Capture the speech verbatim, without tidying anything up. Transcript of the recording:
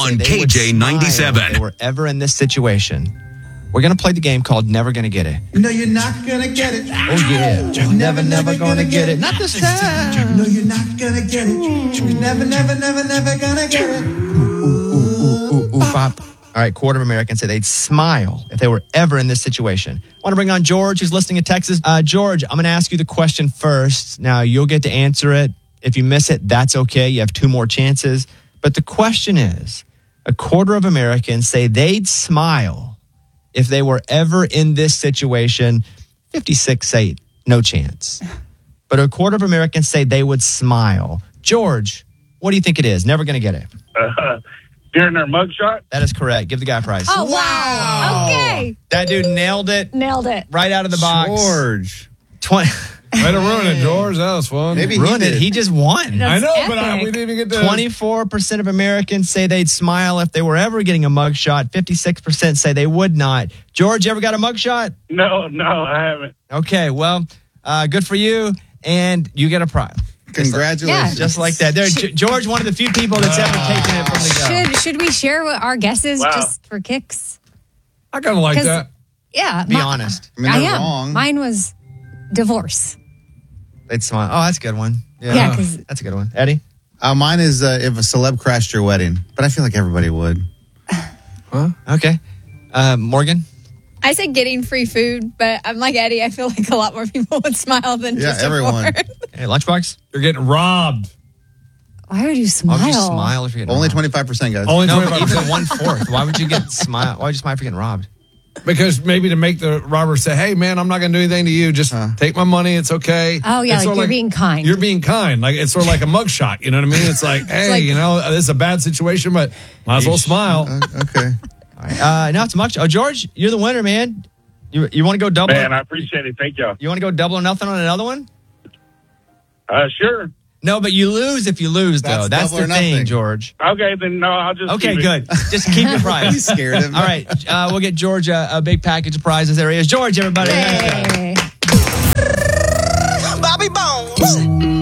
on they K would J smile ninety-seven. if they were ever in this situation. We're going to play the game called Never Gonna Get It. No, you're not gonna get it. Oh, yeah. You're never, never gonna get it. Not this time. No, you're not gonna get it. You're never, never, never, never gonna get it. Ooh, ooh, ooh, ooh, ooh, bop. All right, quarter of Americans say they'd smile if they were ever in this situation. I want to bring on George, who's listening in Texas. Uh, George, I'm going to ask you the question first. Now, you'll get to answer it. If you miss it, that's okay. You have two more chances. But the question is, a quarter of Americans say they'd smile if they were ever in this situation. fifty-six say no chance. But a quarter of Americans say they would smile. George, what do you think it is? Never going to get it. Uh, during their mugshot? That is correct. Give the guy a prize. Oh, wow. Okay. That dude nailed it Nailed it. right out of the box. George. twenty Way to ruin it, George. That was fun. Maybe ruined he it. did. He just won. I That's know, but I, epic. we didn't even get to... twenty-four percent of Americans say they'd smile if they were ever getting a mugshot. fifty-six percent say they would not. George, you ever got a mugshot? No, no, I haven't. Okay, well, uh, good for you. And you get a prize. Congratulations. Just like that. There, G- George, one of the few people that's ever taken it from the go. Should should we share what our guesses Wow. just for kicks? I kind of like 'Cause- that. Yeah. Be my- honest. I mean, they're am. wrong. Mine was divorce. They'd smile. Oh, that's a good one. Yeah, because That's a good one. Eddie? Uh, mine is uh, if a celeb crashed your wedding, but I feel like everybody would. Okay. Uh, Morgan? I said getting free food, but I'm like Eddie. I feel like a lot more people would smile than Yeah, just everyone. divorce. Hey, Lunchbox? You're getting robbed. why would you Why smile? would you smile if you're getting Only robbed? twenty-five percent, guys. Only No, but twenty-five even percent. one-fourth. Why would you get smile? Why would you smile if you're getting robbed? Because maybe to make the robber say, hey, man, I'm not going to do anything to you. Just take my money. It's okay. Oh, yeah, It's like sort of you're being kind. You're being kind. Like it's sort of like a mugshot. You know what I mean? It's like, hey, like- you know, this is a bad situation, but might as well smile. Uh, okay. All right. Uh, now it's much. Oh, George, you're the winner, man. You you want to go double? Man, I appreciate it. Thank y'all. You want to go double or nothing on another one? Uh, sure. No, but you lose if you lose, though. That's That's double the or thing, nothing. George. Okay, then no, I'll just Okay, keep it. good. Just keep your You prize. scared him. All right. Uh, we'll get George a, a big package of prizes. There he is. George, everybody. Hey. Bobby Bones.